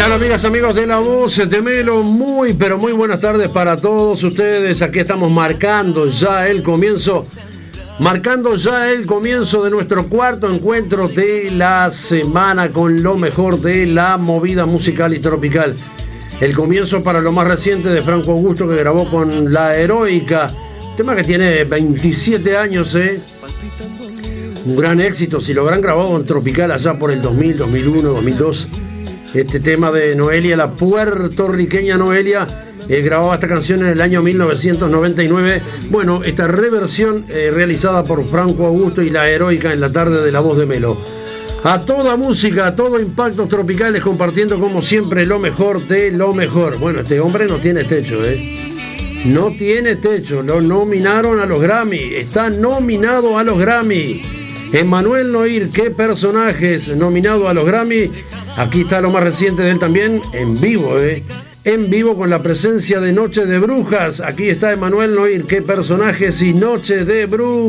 tal, amigas, amigos de La Voz de Melo? Muy, pero muy buenas tardes para todos ustedes. Aquí estamos marcando ya el comienzo de nuestro cuarto encuentro de la semana con lo mejor de la movida musical y tropical. El comienzo para lo más reciente de Franco Augusto, que grabó con La Heroica, tema que tiene 27 años, un gran éxito. Si lo habrán grabado en Tropical allá por el 2000, 2001, 2002. Este tema de Noelia, la puertorriqueña Noelia, grababa esta canción en el año 1999. Bueno, esta reversión realizada por Franco Augusto y La Heroica en la tarde de La Voz de Melo. A toda música, a todo impactos tropicales, compartiendo como siempre lo mejor de lo mejor. Bueno, este hombre no tiene techo, no tiene techo. Lo nominaron a los Grammy, está nominado a los Grammy. Emmanuel Noir, qué personajes, nominado a los Grammy. Aquí está lo más reciente de él también, en vivo, en vivo, con la presencia de Noche de Brujas. Aquí está Emmanuel Noir, qué personajes y Noche de Brujas.